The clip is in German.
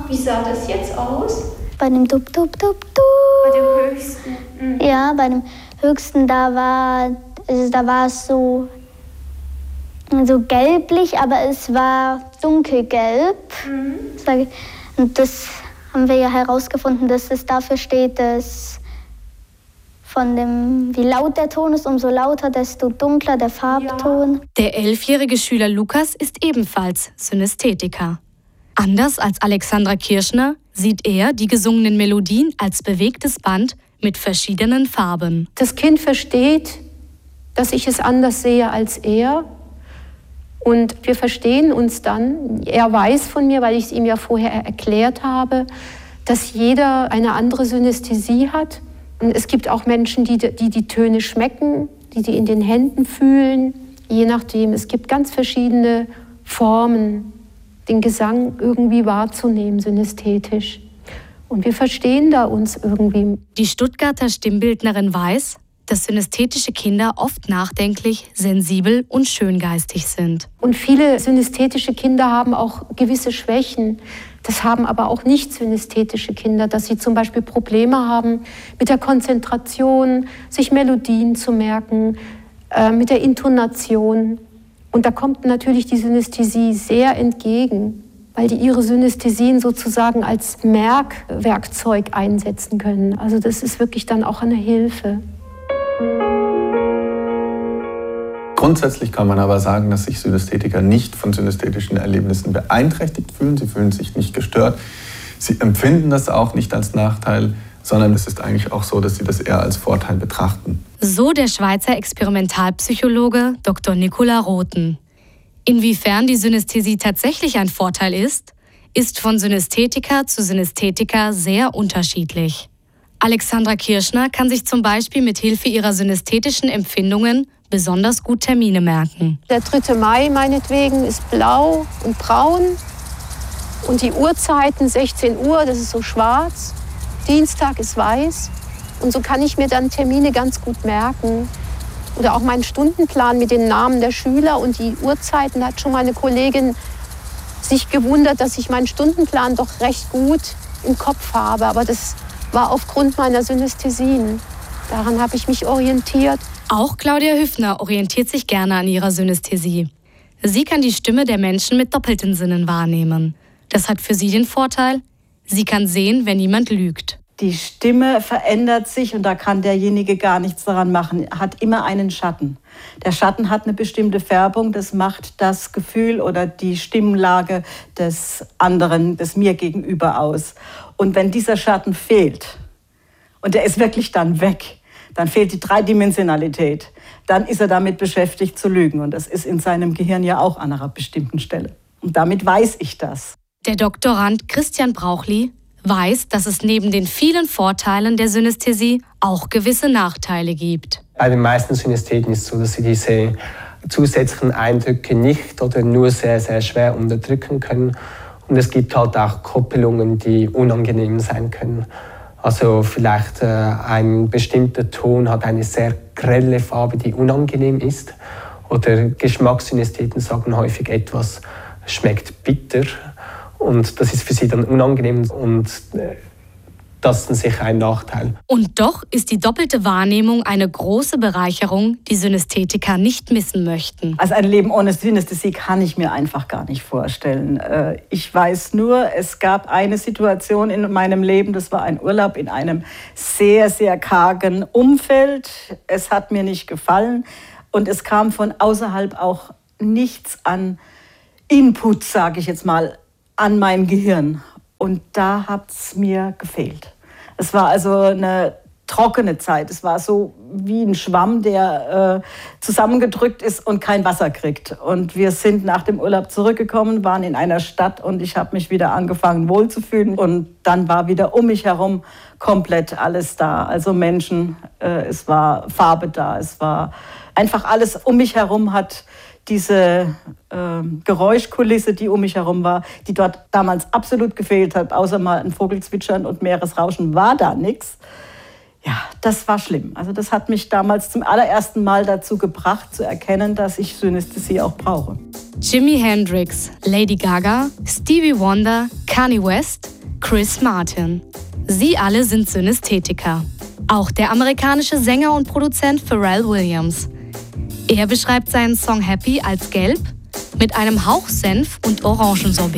Wie sah das jetzt aus? Bei dem Dup, Dup, Dup, Dup. Bei dem höchsten? Mhm. Ja, bei dem höchsten, da war es so gelblich, aber es war dunkelgelb. Mhm. Und das haben wir ja herausgefunden, dass es dafür steht, dass wie laut der Ton ist, umso lauter, desto dunkler der Farbton. Ja. Der 11-jährige Schüler Lukas ist ebenfalls Synästhetiker. Anders als Alexandra Kirschner sieht er die gesungenen Melodien als bewegtes Band mit verschiedenen Farben. Das Kind versteht, dass ich es anders sehe als er. Und wir verstehen uns dann. Er weiß von mir, weil ich es ihm ja vorher erklärt habe, dass jeder eine andere Synästhesie hat. Und es gibt auch Menschen, die Töne schmecken, die in den Händen fühlen, je nachdem. Es gibt ganz verschiedene Formen, den Gesang irgendwie wahrzunehmen, synästhetisch. Und wir verstehen da uns irgendwie. Die Stuttgarter Stimmbildnerin weiß, dass synästhetische Kinder oft nachdenklich, sensibel und schöngeistig sind. Und viele synästhetische Kinder haben auch gewisse Schwächen. Das haben aber auch nicht synästhetische Kinder, dass sie zum Beispiel Probleme haben mit der Konzentration, sich Melodien zu merken, mit der Intonation. Und da kommt natürlich die Synästhesie sehr entgegen, weil die ihre Synästhesien sozusagen als Merkwerkzeug einsetzen können. Also das ist wirklich dann auch eine Hilfe. Grundsätzlich kann man aber sagen, dass sich Synästhetiker nicht von synästhetischen Erlebnissen beeinträchtigt fühlen. Sie fühlen sich nicht gestört. Sie empfinden das auch nicht als Nachteil, sondern es ist eigentlich auch so, dass sie das eher als Vorteil betrachten. So der Schweizer Experimentalpsychologe Dr. Nicola Rothen. Inwiefern die Synästhesie tatsächlich ein Vorteil ist von Synästhetiker zu Synästhetiker sehr unterschiedlich. Alexandra Kirschner kann sich zum Beispiel mit Hilfe ihrer synästhetischen Empfindungen besonders gut Termine merken. Der 3. Mai meinetwegen ist blau und braun und die Uhrzeiten 16 Uhr, das ist so schwarz. Dienstag ist weiß und so kann ich mir dann Termine ganz gut merken. Oder auch meinen Stundenplan mit den Namen der Schüler und die Uhrzeiten. Da hat schon meine Kollegin sich gewundert, dass ich meinen Stundenplan doch recht gut im Kopf habe. Aber das war aufgrund meiner Synästhesien. Daran habe ich mich orientiert. Auch Claudia Hüffner orientiert sich gerne an ihrer Synästhesie. Sie kann die Stimme der Menschen mit doppelten Sinnen wahrnehmen. Das hat für sie den Vorteil, sie kann sehen, wenn jemand lügt. Die Stimme verändert sich und da kann derjenige gar nichts daran machen, hat immer einen Schatten. Der Schatten hat eine bestimmte Färbung, das macht das Gefühl oder die Stimmlage des anderen, des mir gegenüber aus. Und wenn dieser Schatten fehlt und der ist wirklich dann weg, dann fehlt die Dreidimensionalität. Dann ist er damit beschäftigt zu lügen. Und das ist in seinem Gehirn ja auch an einer bestimmten Stelle. Und damit weiß ich das. Der Doktorand Christian Brauchli weiß, dass es neben den vielen Vorteilen der Synästhesie auch gewisse Nachteile gibt. Bei den meisten Synästheten ist es so, dass sie diese zusätzlichen Eindrücke nicht oder nur sehr, sehr schwer unterdrücken können. Und es gibt halt auch Koppelungen, die unangenehm sein können. Also vielleicht ein bestimmter Ton hat eine sehr grelle Farbe, die unangenehm ist. Oder Geschmackssynästheten sagen häufig, etwas schmeckt bitter. Und das ist für sie dann unangenehm und das ist dann sicher ein Nachteil. Und doch ist die doppelte Wahrnehmung eine große Bereicherung, die Synästhetiker nicht missen möchten. Also ein Leben ohne Synästhesie kann ich mir einfach gar nicht vorstellen. Ich weiß nur, es gab eine Situation in meinem Leben, das war ein Urlaub in einem sehr, sehr kargen Umfeld. Es hat mir nicht gefallen und es kam von außerhalb auch nichts an Input, sage ich jetzt mal, an mein Gehirn. Und da hat es mir gefehlt. Es war also eine trockene Zeit. Es war so wie ein Schwamm, der zusammengedrückt ist und kein Wasser kriegt. Und wir sind nach dem Urlaub zurückgekommen, waren in einer Stadt und ich habe mich wieder angefangen wohlzufühlen. Und dann war wieder um mich herum komplett alles da. Also Menschen, es war Farbe da, es war einfach alles um mich herum hat diese Geräuschkulisse, die um mich herum war, die dort damals absolut gefehlt hat, außer mal ein Vogelzwitschern und Meeresrauschen war da nichts. Ja, das war schlimm. Also das hat mich damals zum allerersten Mal dazu gebracht, zu erkennen, dass ich Synästhesie auch brauche. Jimi Hendrix, Lady Gaga, Stevie Wonder, Kanye West, Chris Martin. Sie alle sind Synästhetiker. Auch der amerikanische Sänger und Produzent Pharrell Williams. Er beschreibt seinen Song Happy als gelb mit einem Hauch Senf und Orangensorbet.